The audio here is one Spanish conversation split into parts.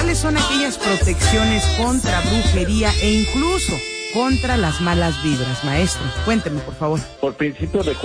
¿cuáles son aquellas protecciones contra brujería e incluso contra las malas vibras, maestro? Cuénteme, por favor. Por principio de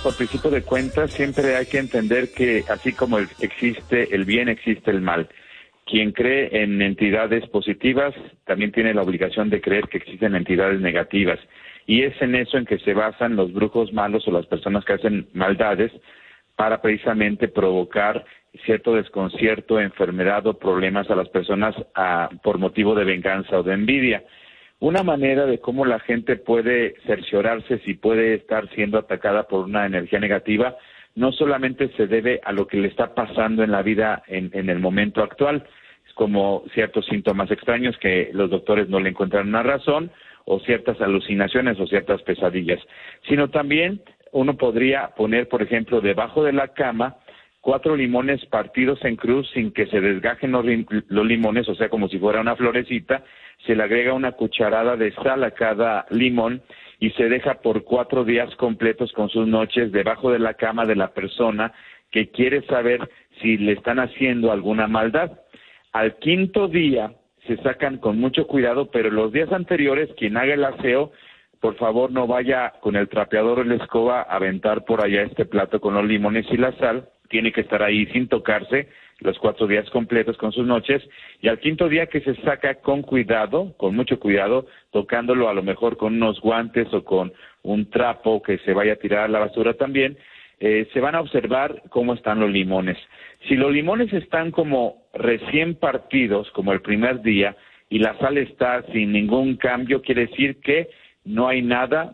cuentas, siempre hay que entender que así como existe el bien, existe el mal. Quien cree en entidades positivas también tiene la obligación de creer que existen entidades negativas. Y es en eso en que se basan los brujos malos o las personas que hacen maldades para precisamente provocar cierto desconcierto, enfermedad o problemas a las personas por motivo de venganza o de envidia. Una manera de cómo la gente puede cerciorarse si puede estar siendo atacada por una energía negativa no solamente se debe a lo que le está pasando en la vida en el momento actual, es como ciertos síntomas extraños que los doctores no le encuentran una razón, o ciertas alucinaciones o ciertas pesadillas, sino también uno podría poner, por ejemplo, debajo de la cama 4 limones partidos en cruz sin que se desgajen los limones, o sea, como si fuera una florecita, se le agrega una cucharada de sal a cada limón y se deja por 4 días completos con sus noches debajo de la cama de la persona que quiere saber si le están haciendo alguna maldad. Al 5.º día se sacan con mucho cuidado, pero los días anteriores, quien haga el aseo, por favor no vaya con el trapeador o la escoba a aventar por allá este plato con los limones y la sal, tiene que estar ahí sin tocarse los 4 días completos con sus noches, y al 5.º día que se saca con cuidado, con mucho cuidado, tocándolo a lo mejor con unos guantes o con un trapo que se vaya a tirar a la basura también, se van a observar cómo están los limones. Si los limones están como recién partidos, como el primer día, y la sal está sin ningún cambio, quiere decir que no hay nada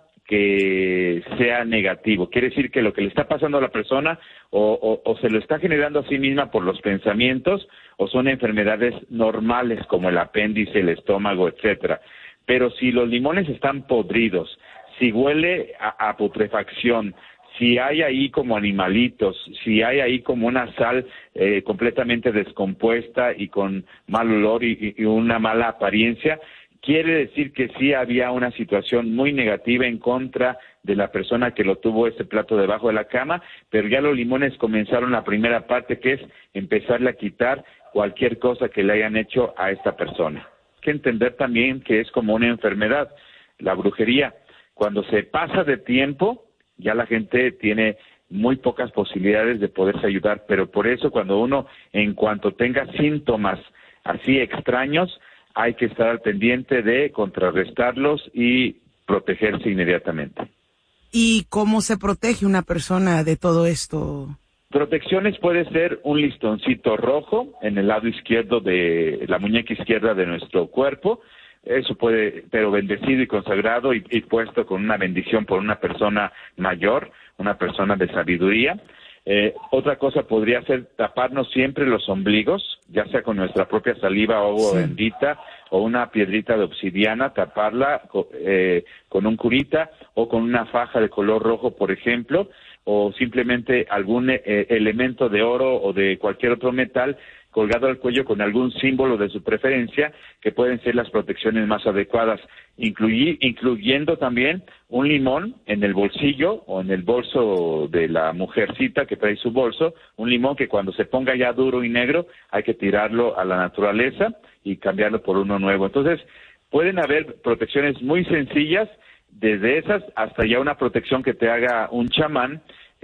que sea negativo. Quiere decir que lo que le está pasando a la persona o se lo está generando a sí misma por los pensamientos, o son enfermedades normales como el apéndice, el estómago, etcétera. Pero si los limones están podridos, si huele a putrefacción, si hay ahí como animalitos, si hay ahí como una sal completamente descompuesta y con mal olor y una mala apariencia, quiere decir que sí había una situación muy negativa en contra de la persona que lo tuvo ese plato debajo de la cama, pero ya los limones comenzaron la primera parte, que es empezarle a quitar cualquier cosa que le hayan hecho a esta persona. Hay que entender también que es como una enfermedad, la brujería. Cuando se pasa de tiempo, ya la gente tiene muy pocas posibilidades de poderse ayudar, pero por eso cuando uno, en cuanto tenga síntomas así extraños, hay que estar al pendiente de contrarrestarlos y protegerse inmediatamente. ¿Y cómo se protege una persona de todo esto? Protecciones puede ser un listoncito rojo en el lado izquierdo de la muñeca izquierda de nuestro cuerpo. Eso puede, pero bendecido y consagrado y puesto con una bendición por una persona mayor, una persona de sabiduría. Otra cosa podría ser taparnos siempre los ombligos, ya sea con nuestra propia saliva o agua bendita, o una piedrita de obsidiana, taparla con un curita o con una faja de color rojo, por ejemplo, o simplemente algún elemento de oro o de cualquier otro metal colgado al cuello con algún símbolo de su preferencia, que pueden ser las protecciones más adecuadas, incluyendo también un limón en el bolsillo o en el bolso de la mujercita que trae su bolso, un limón que cuando se ponga ya duro y negro hay que tirarlo a la naturaleza y cambiarlo por uno nuevo. Entonces, pueden haber protecciones muy sencillas, desde esas hasta ya una protección que te haga un chamán,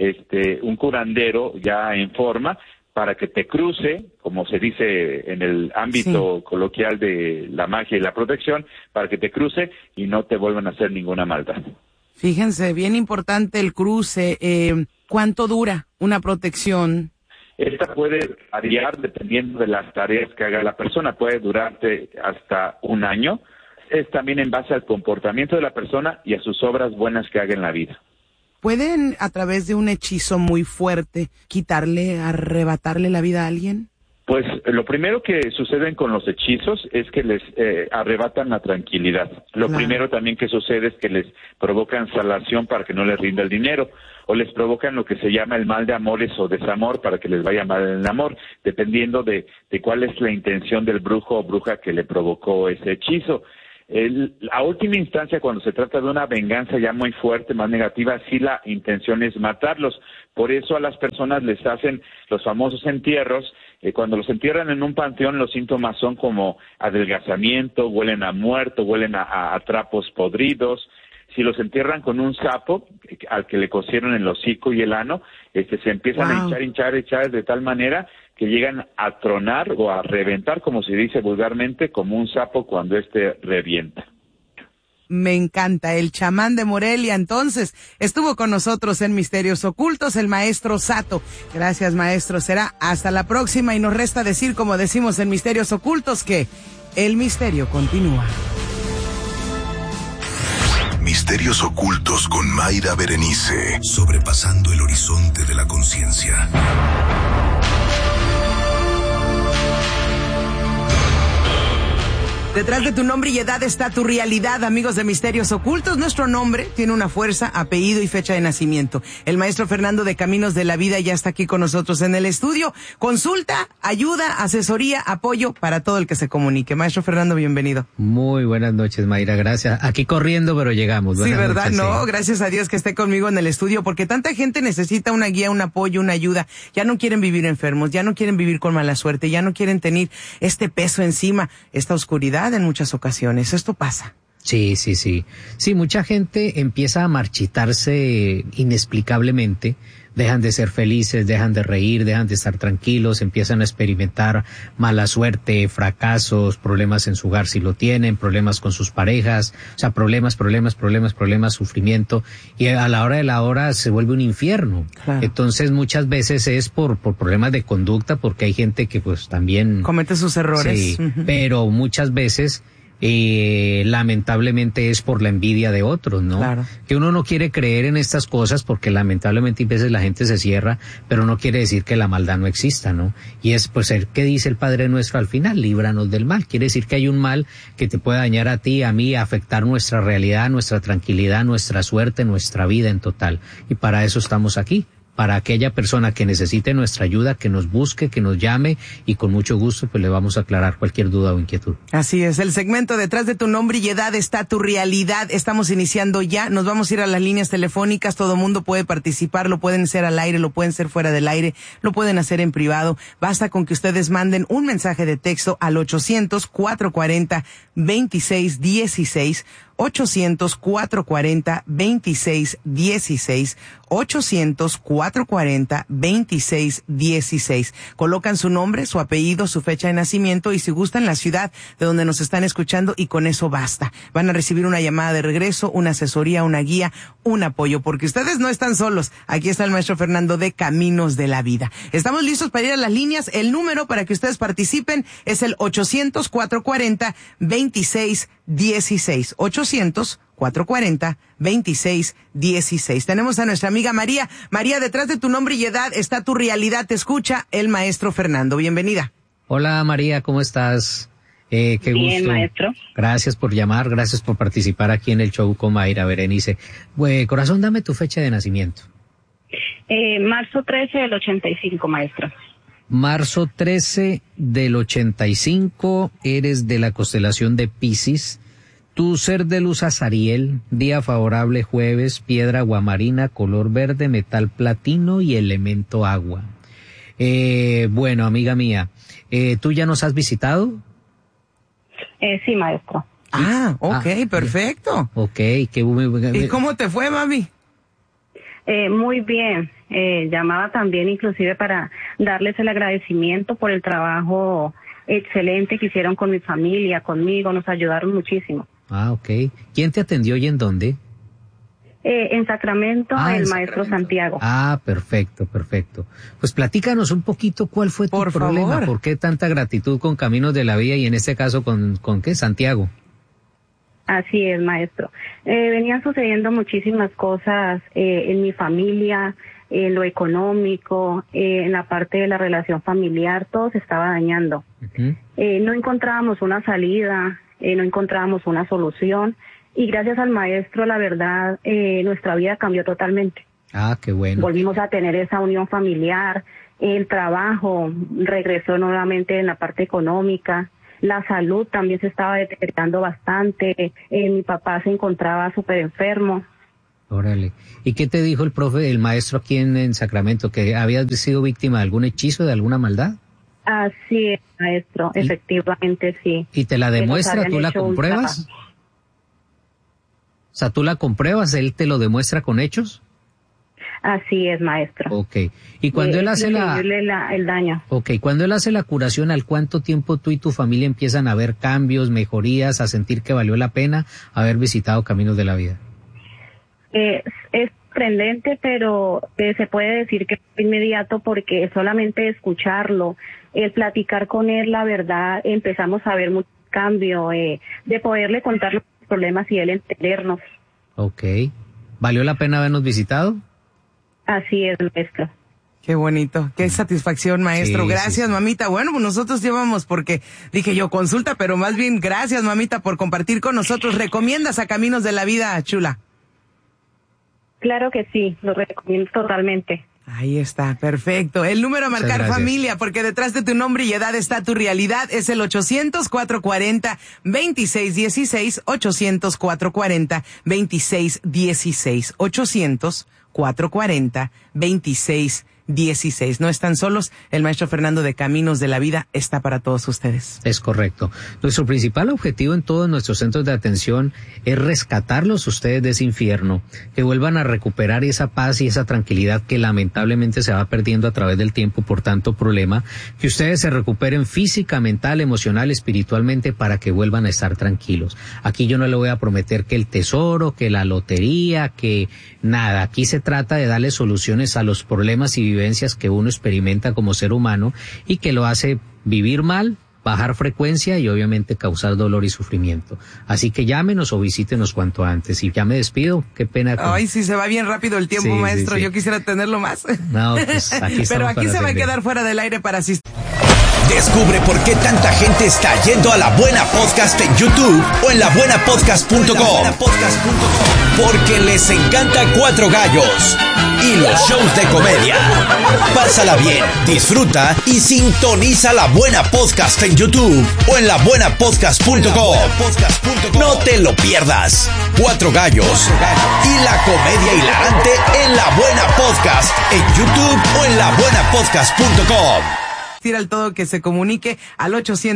un curandero ya en forma, para que te cruce, como se dice en el ámbito coloquial de la magia y la protección, para que te cruce y no te vuelvan a hacer ninguna maldad. Fíjense, bien importante el cruce. ¿Cuánto dura una protección? Esta puede variar dependiendo de las tareas que haga la persona, puede durarte hasta 1 año. Es también en base al comportamiento de la persona y a sus obras buenas que haga en la vida. ¿Pueden, a través de un hechizo muy fuerte, arrebatarle la vida a alguien? Pues lo primero que sucede con los hechizos es que les arrebatan la tranquilidad. Lo primero también que sucede es que les provocan salación para que no les rinda el dinero, o les provocan lo que se llama el mal de amores o desamor para que les vaya mal en el amor, dependiendo de cuál es la intención del brujo o bruja que le provocó ese hechizo. A última instancia, cuando se trata de una venganza ya muy fuerte, más negativa, sí la intención es matarlos. Por eso a las personas les hacen los famosos entierros, Cuando los entierran en un panteón, los síntomas son como adelgazamiento, huelen a muerto, huelen a trapos podridos. Si los entierran con un sapo al que le cosieron el hocico y el ano, se empiezan a hinchar de tal manera que llegan a tronar o a reventar, como se dice vulgarmente, como un sapo cuando revienta. Me encanta. El chamán de Morelia, entonces, estuvo con nosotros en Misterios Ocultos, el maestro Sato. Gracias, maestro. Será hasta la próxima y nos resta decir, como decimos en Misterios Ocultos, que el misterio continúa. Misterios Ocultos con Mayra Berenice, sobrepasando el horizonte de la conciencia. Detrás de tu nombre y edad está tu realidad, amigos de Misterios Ocultos. Nuestro nombre tiene una fuerza, apellido y fecha de nacimiento. El maestro Fernando de Caminos de la Vida ya está aquí con nosotros en el estudio. Consulta, ayuda, asesoría, apoyo para todo el que se comunique. Maestro Fernando, bienvenido. Muy buenas noches, Mayra, gracias. Aquí corriendo, pero llegamos. Sí, ¿verdad? Noches, no, sí. Gracias a Dios que esté conmigo en el estudio, porque tanta gente necesita una guía, un apoyo, una ayuda. Ya no quieren vivir enfermos, ya no quieren vivir con mala suerte, ya no quieren tener este peso encima, esta oscuridad en muchas ocasiones. Esto pasa. Sí. Sí, mucha gente empieza a marchitarse inexplicablemente, dejan de ser felices, dejan de reír, dejan de estar tranquilos, empiezan a experimentar mala suerte, fracasos, problemas en su hogar si lo tienen, problemas con sus parejas, o sea, problemas, sufrimiento, y a la hora de la hora se vuelve un infierno. Claro. Entonces muchas veces es por problemas de conducta, porque hay gente que pues también comete sus errores. Sí, pero muchas veces lamentablemente es por la envidia de otros, ¿no? Claro. Que uno no quiere creer en estas cosas porque lamentablemente a veces la gente se cierra, pero no quiere decir que la maldad no exista, ¿no? Y es pues ¿qué dice el Padre Nuestro al final? Líbranos del mal. Quiere decir que hay un mal que te puede dañar a ti, a mí, afectar nuestra realidad, nuestra tranquilidad, nuestra suerte, nuestra vida en total. Y para eso estamos aquí. Para aquella persona que necesite nuestra ayuda, que nos busque, que nos llame, y con mucho gusto pues le vamos a aclarar cualquier duda o inquietud. Así es, el segmento Detrás de tu nombre y edad está tu realidad. Estamos iniciando ya, nos vamos a ir a las líneas telefónicas, todo mundo puede participar, lo pueden hacer al aire, lo pueden hacer fuera del aire, lo pueden hacer en privado. Basta con que ustedes manden un mensaje de texto al 800-440-2616, 800-440-2616, 800-440-2616. Colocan su nombre, su apellido, su fecha de nacimiento y si gustan la ciudad de donde nos están escuchando y con eso basta. Van a recibir una llamada de regreso, una asesoría, una guía, un apoyo, porque ustedes no están solos. Aquí está el maestro Fernando de Caminos de la Vida. Estamos listos para ir a las líneas. El número para que ustedes participen es el 800-440-2616. 800-440-2616. Tenemos a nuestra amiga María. María, detrás de tu nombre y edad está tu realidad. Te escucha el maestro Fernando. Bienvenida. Hola María, ¿cómo estás? Qué Bien, gusto. maestro. Gracias por llamar, gracias por participar aquí en el show con Mayra Berenice. Corazón, dame tu fecha de nacimiento. Marzo 13 del 85, maestro. Marzo 13 del 85, eres de la constelación de Piscis. Tu ser de luz Azariel, día favorable jueves, piedra aguamarina, color verde, metal platino y elemento agua. Bueno, amiga mía, ¿tú ya nos has visitado? Sí, maestro. Ah, ok, perfecto. Ok, qué muy. ¿Y cómo te fue, mami? Muy bien. Llamaba también inclusive para darles el agradecimiento por el trabajo excelente que hicieron con mi familia, conmigo, nos ayudaron muchísimo. Ah, ok. ¿Quién te atendió y en dónde? En Sacramento, el maestro Santiago. Ah, perfecto. Pues platícanos un poquito cuál fue tu problema, favor. ¿Por qué tanta gratitud con Caminos de la Vida y en este caso con qué, Santiago? Así es, maestro. Venían sucediendo muchísimas cosas en mi familia, en lo económico, en la parte de la relación familiar, todo se estaba dañando. Uh-huh. No encontrábamos una salida, no encontrábamos una solución y gracias al maestro, la verdad, nuestra vida cambió totalmente. Ah, qué bueno. Volvimos a tener esa unión familiar, el trabajo regresó nuevamente en la parte económica. La salud también se estaba deteriorando bastante. Mi papá se encontraba súper enfermo. Órale. ¿Y qué te dijo el maestro aquí en Sacramento? ¿Que habías sido víctima de algún hechizo, de alguna maldad? Así es, maestro, efectivamente sí. ¿Y te la demuestra? ¿Tú la compruebas? O sea, ¿tú la compruebas? ¿Él te lo demuestra con hechos? Así es, maestro. Ok. ¿Y cuando él hace el daño? Ok, cuando él hace la curación, ¿al cuánto tiempo tú y tu familia empiezan a ver cambios, mejorías, a sentir que valió la pena haber visitado Caminos de la Vida? Es sorprendente, pero se puede decir que es inmediato porque solamente escucharlo, el platicar con él, la verdad, empezamos a ver mucho cambio, de poderle contar los problemas y él entendernos. Ok. ¿Valió la pena habernos visitado? Así es, maestro. Qué bonito, qué satisfacción, maestro. Sí, gracias, sí. Mamita. Bueno, pues nosotros llevamos porque dije yo consulta, pero más bien gracias, mamita, por compartir con nosotros. ¿Recomiendas a Caminos de la Vida, chula? Claro que sí, lo recomiendo totalmente. Ahí está, perfecto. El número a marcar, familia, porque detrás de tu nombre y edad está tu realidad, es el 800-440-2616, 800-440-2616, 800-440-2616. No están solos, el maestro Fernando de Caminos de la Vida está para todos ustedes. Es correcto. Nuestro principal objetivo en todos nuestros centros de atención es rescatarlos ustedes de ese infierno, que vuelvan a recuperar esa paz y esa tranquilidad que lamentablemente se va perdiendo a través del tiempo por tanto problema, que ustedes se recuperen física, mental, emocional, espiritualmente para que vuelvan a estar tranquilos. Aquí yo no le voy a prometer que el tesoro, que la lotería, que nada. Aquí se trata de darle soluciones a los problemas y vivencias que uno experimenta como ser humano y que lo hace vivir mal, bajar frecuencia y obviamente causar dolor y sufrimiento. Así que llámenos o visítenos cuanto antes. Y ya me despido, qué pena. Ay, sí, se va bien rápido el tiempo, sí, maestro. Sí. Yo quisiera tenerlo más. No, pues aquí pero aquí se va a quedar fuera del aire para asistir. Descubre por qué tanta gente está yendo a La Buena Podcast en YouTube o en labuenapodcast.com. Porque les encanta Cuatro Gallos y los shows de comedia. Pásala bien, disfruta y sintoniza La Buena Podcast en YouTube o en labuenapodcast.com. No te lo pierdas. Cuatro Gallos y la comedia hilarante en La Buena Podcast en YouTube o en labuenapodcast.com. Al todo que se comunique al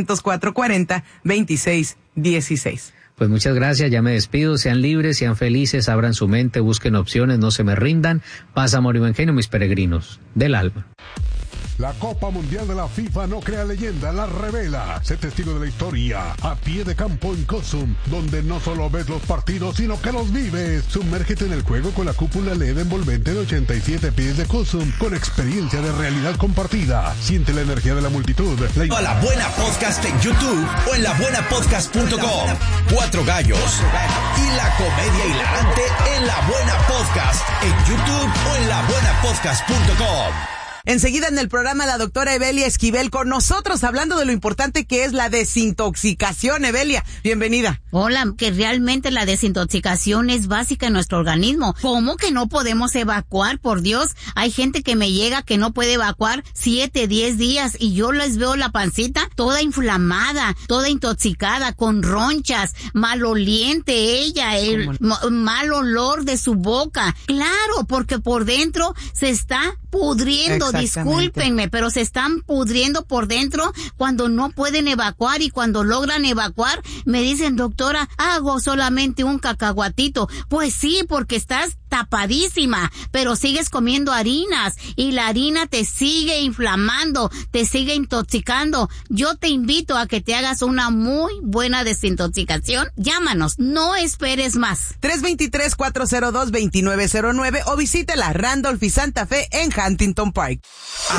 800-440-2616. Pues muchas gracias, ya me despido, sean libres, sean felices, abran su mente, busquen opciones, no se me rindan, paz, amor y buen genio, mis peregrinos del alma. La Copa Mundial de la FIFA no crea leyenda, la revela. Sé testigo de la historia, a pie de campo en Cosum, donde no solo ves los partidos, sino que los vives. Sumérgete en el juego con la cúpula LED envolvente de 87 pies de Cosum, con experiencia de realidad compartida. Siente la energía de la multitud. A La Buena Podcast en YouTube o en labuenapodcast.com. Cuatro Gallos y la comedia hilarante en La Buena Podcast en YouTube o en labuenapodcast.com. Enseguida en el programa la doctora Evelia Esquivel con nosotros hablando de lo importante que es la desintoxicación. Evelia, bienvenida. Hola, que realmente la desintoxicación es básica en nuestro organismo. ¿Cómo que no podemos evacuar? Por Dios, hay gente que me llega que no puede evacuar 7, 10 días y yo les veo la pancita toda inflamada, toda intoxicada, con ronchas, maloliente ella, el mal olor de su boca. Claro, porque por dentro se está pudriendo, discúlpenme, pero se están pudriendo por dentro cuando no pueden evacuar, y cuando logran evacuar me dicen, doctora, hago solamente un cacahuatito. Pues sí, porque estás tapadísima, pero sigues comiendo harinas y la harina te sigue inflamando, te sigue intoxicando. Yo te invito a que te hagas una muy buena desintoxicación. Llámanos, no esperes más. 323-402-2909 o visite la Randolph y Santa Fe en Huntington Park.